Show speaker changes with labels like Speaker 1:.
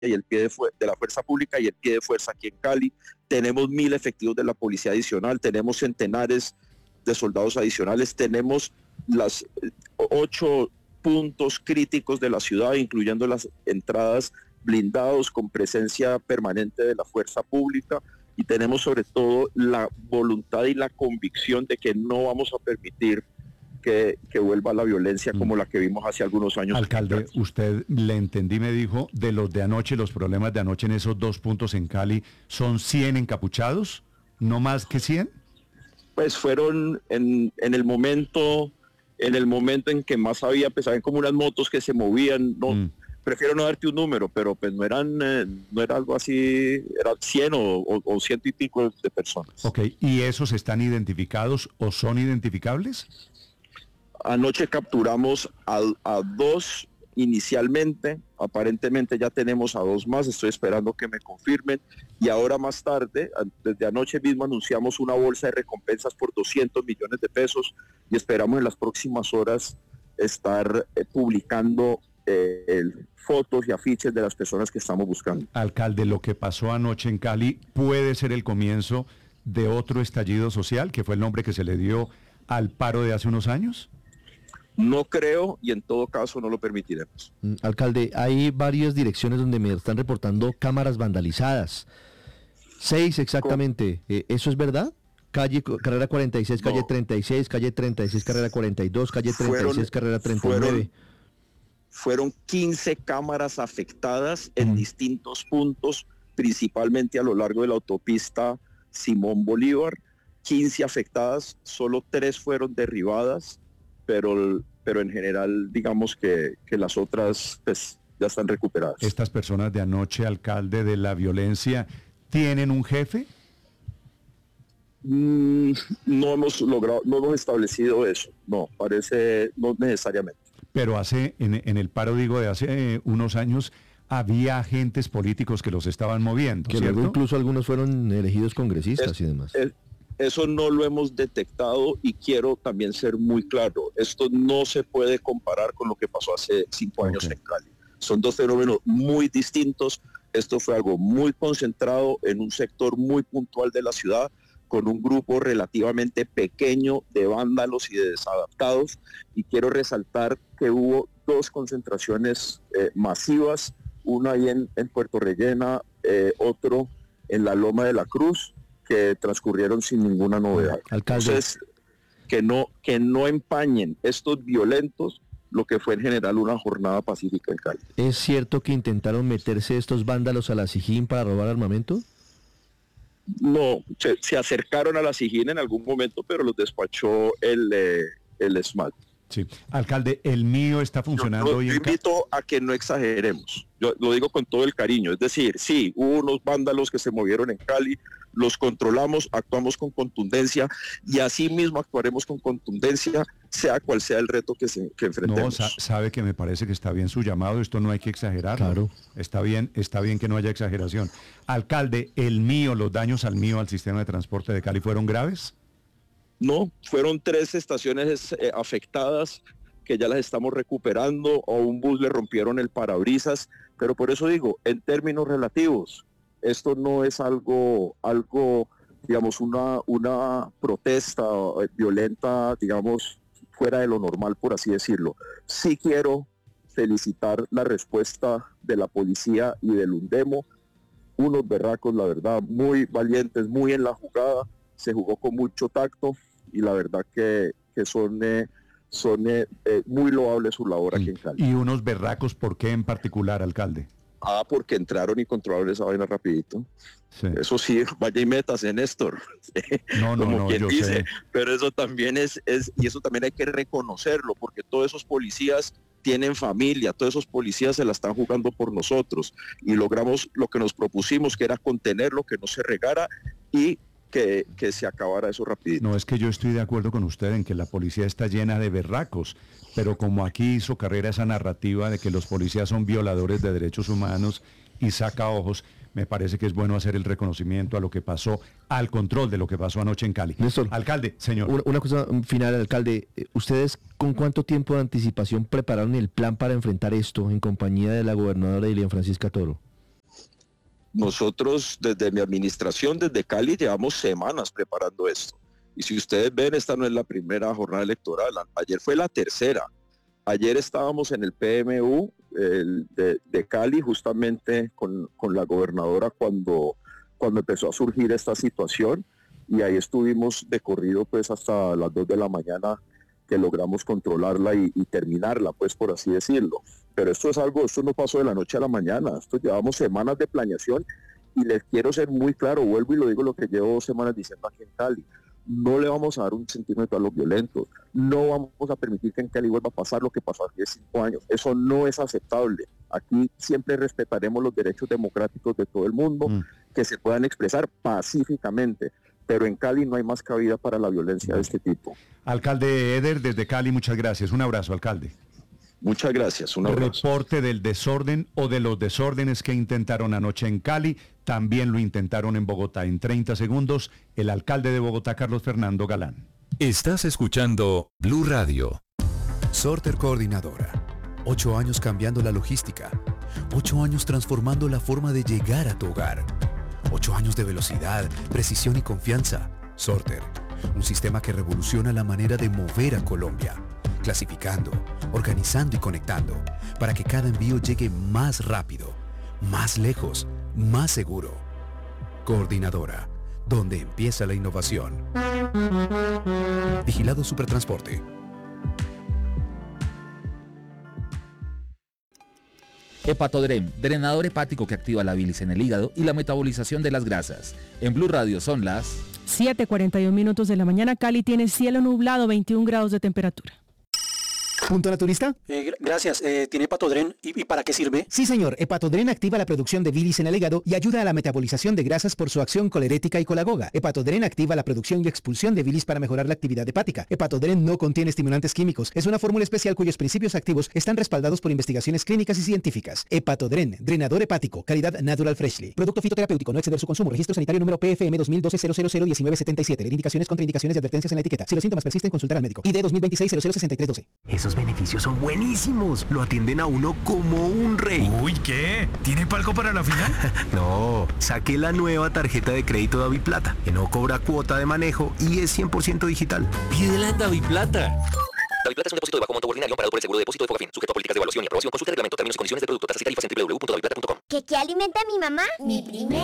Speaker 1: y el pie de la fuerza pública y el pie de fuerza aquí en Cali. Tenemos 1.000 efectivos de la policía adicional, tenemos centenares de soldados adicionales, tenemos las 8 puntos críticos de la ciudad, incluyendo las entradas blindados con presencia permanente de la fuerza pública, y tenemos sobre todo la voluntad y la convicción de que no vamos a permitir que vuelva la violencia como la que vimos hace algunos años.
Speaker 2: Alcalde, usted le entendí, me dijo, de los de anoche, los problemas de anoche en esos 2 puntos en Cali, ¿son 100 encapuchados? ¿No más que 100?
Speaker 1: Pues fueron en el momento en que más había, pues habían como unas motos que se movían, no, prefiero no darte un número, pero pues no era algo así, eran 100 o 100 y pico de personas.
Speaker 2: Ok, ¿y esos están identificados o son identificables?
Speaker 1: Anoche capturamos a 2 inicialmente, aparentemente ya tenemos a 2 más, estoy esperando que me confirmen, y ahora más tarde, desde anoche mismo anunciamos una bolsa de recompensas por 200 millones de pesos y esperamos en las próximas horas estar publicando fotos y afiches de las personas que estamos buscando.
Speaker 2: Alcalde, lo que pasó anoche en Cali puede ser el comienzo de otro estallido social, que fue el nombre que se le dio al paro de hace unos años.
Speaker 1: No creo, y en todo caso no lo permitiremos.
Speaker 3: Alcalde, hay varias direcciones donde me están reportando cámaras vandalizadas. 6 exactamente. ¿Eso es verdad? Carrera 46, calle 36, calle 36, carrera 42, calle 36, carrera 39.
Speaker 1: Fueron 15 cámaras afectadas en distintos puntos, principalmente a lo largo de la autopista Simón Bolívar. 15 afectadas, solo 3 fueron derribadas, pero en general digamos que las otras pues, ya están recuperadas.
Speaker 2: ¿Estas personas de anoche, alcalde, de la violencia, tienen un jefe?
Speaker 1: No hemos establecido eso, no necesariamente.
Speaker 2: Pero en el paro, digo, de hace unos años, había agentes políticos que los estaban moviendo,
Speaker 3: que
Speaker 2: ¿cierto?
Speaker 3: luego incluso algunos fueron elegidos congresistas y demás.
Speaker 1: Eso no lo hemos detectado y quiero también ser muy claro. Esto no se puede comparar con lo que pasó hace 5 años en Cali. Son 2 fenómenos muy distintos. Esto fue algo muy concentrado en un sector muy puntual de la ciudad, con un grupo relativamente pequeño de vándalos y de desadaptados. Y quiero resaltar que hubo 2 concentraciones masivas, una ahí en Puerto Rellena, otro en la Loma de la Cruz, que transcurrieron sin ninguna novedad.
Speaker 3: Alcalde.
Speaker 1: Entonces, que no empañen estos violentos lo que fue en general una jornada pacífica en Cali.
Speaker 3: ¿Es cierto que intentaron meterse estos vándalos a la Sijín para robar armamento?
Speaker 1: No, se acercaron a la Sijín en algún momento, pero los despachó el SMAT.
Speaker 2: Sí. Alcalde, el mío está funcionando hoy en Cali.
Speaker 1: Yo invito a que no exageremos. Yo lo digo con todo el cariño. Es decir, sí, hubo unos vándalos que se movieron en Cali, los controlamos, actuamos con contundencia y así mismo actuaremos con contundencia, sea cual sea el reto que enfrentemos.
Speaker 2: No, sabe que me parece que está bien su llamado, esto no hay que exagerar.
Speaker 3: Claro.
Speaker 2: Está bien que no haya exageración. Alcalde, los daños al sistema de transporte de Cali, ¿fueron graves?
Speaker 1: No, fueron 3 estaciones afectadas que ya las estamos recuperando, a un bus le rompieron el parabrisas, pero por eso digo, en términos relativos, esto no es algo digamos, una protesta violenta, digamos, fuera de lo normal, por así decirlo. Sí quiero felicitar la respuesta de la policía y del UNDEMO, unos berracos, la verdad, muy valientes, muy en la jugada, se jugó con mucho tacto y la verdad que son muy loables su labor aquí en Cali.
Speaker 2: ¿Y unos berracos por qué en particular, alcalde?
Speaker 1: Porque entraron y controlaron esa vaina rapidito. Sí. Eso sí, vaya y métase, Néstor.
Speaker 2: No,
Speaker 1: quien
Speaker 2: yo
Speaker 1: dice,
Speaker 2: sé.
Speaker 1: Pero eso también y eso también hay que reconocerlo, porque todos esos policías tienen familia, todos esos policías se la están jugando por nosotros y logramos lo que nos propusimos, que era contenerlo, que no se regara y que se acabara eso rapidito.
Speaker 2: No, es que yo estoy de acuerdo con usted en que la policía está llena de berracos, pero como aquí hizo carrera esa narrativa de que los policías son violadores de derechos humanos y saca ojos, me parece que es bueno hacer el reconocimiento a lo que pasó, al control de lo que pasó anoche en Cali.
Speaker 3: Néstor,
Speaker 2: alcalde, señor.
Speaker 3: Una cosa final, alcalde. ¿Ustedes con cuánto tiempo de anticipación prepararon el plan para enfrentar esto en compañía de la gobernadora Dilian Francisca Toro?
Speaker 1: nosotros desde mi administración, desde Cali, llevamos semanas preparando esto. Y si ustedes ven, esta no es la primera jornada electoral, ayer fue la tercera. Ayer estábamos en el PMU de Cali, justamente con la gobernadora cuando empezó a surgir esta situación, y ahí estuvimos de corrido pues hasta las 2 de la mañana, que logramos controlarla y terminarla, pues por así decirlo. Pero esto no pasó de la noche a la mañana, esto llevamos semanas de planeación, y les quiero ser muy claro, vuelvo y lo digo lo que llevo 2 semanas diciendo aquí en Cali: no le vamos a dar un centímetro a los violentos, no vamos a permitir que en Cali vuelva a pasar lo que pasó hace 5 años, eso no es aceptable. Aquí siempre respetaremos los derechos democráticos de todo el mundo, que se puedan expresar pacíficamente, pero en Cali no hay más cabida para la violencia de este tipo.
Speaker 2: Alcalde Eder, desde Cali, muchas gracias. Un abrazo, alcalde.
Speaker 1: Muchas gracias. Un abrazo.
Speaker 2: Reporte del desorden o de los desórdenes que intentaron anoche en Cali, también lo intentaron en Bogotá. En 30 segundos, el alcalde de Bogotá, Carlos Fernando Galán.
Speaker 4: Estás escuchando Blue Radio.
Speaker 5: Sorter Coordinadora. 8 años cambiando la logística. 8 años transformando la forma de llegar a tu hogar. 8 años de velocidad, precisión y confianza. Sorter, un sistema que revoluciona la manera de mover a Colombia. Clasificando, organizando y conectando, para que cada envío llegue más rápido, más lejos, más seguro. Coordinadora, donde empieza la innovación. Vigilado Supertransporte.
Speaker 6: Hepatodrem, drenador hepático que activa la bilis en el hígado y la metabolización de las grasas. En Blue Radio son las
Speaker 7: 7:41 de la mañana. Cali tiene cielo nublado, 21 grados de temperatura.
Speaker 8: ¿Punto naturista?
Speaker 9: Gracias. ¿Tiene Hepatodren? ¿Y para qué sirve?
Speaker 8: Sí, señor. Hepatodren activa la producción de bilis en el hígado y ayuda a la metabolización de grasas por su acción colerética y colagoga. Hepatodren activa la producción y expulsión de bilis para mejorar la actividad hepática. Hepatodren no contiene estimulantes químicos. Es una fórmula especial cuyos principios activos están respaldados por investigaciones clínicas y científicas. Hepatodren, drenador hepático, calidad Natural Freshly. Producto fitoterapéutico, no exceder su consumo. Registro sanitario número PFM 2012-0001977. Leer indicaciones, contraindicaciones y advertencias en la etiqueta. Si los síntomas persisten, consultar al médico. ID 2026-006312.
Speaker 10: Esos beneficios son buenísimos. Lo atienden a uno como un rey.
Speaker 11: Uy, ¿qué? ¿Tiene palco para la final?
Speaker 10: No, saqué la nueva tarjeta de crédito DaviPlata, que no cobra cuota de manejo y es 100% digital.
Speaker 11: Pídela en DaviPlata.
Speaker 12: DaviPlata es un depósito de bajo monto ordinario amparado por el seguro de depósito de Fogafín, sujeto a políticas de evaluación y aprobación. Consulta el reglamento, términos y condiciones del producto, tasas y tarifas en www.daviplata.com.
Speaker 13: ¿Qué alimenta a mi mamá? Mi primer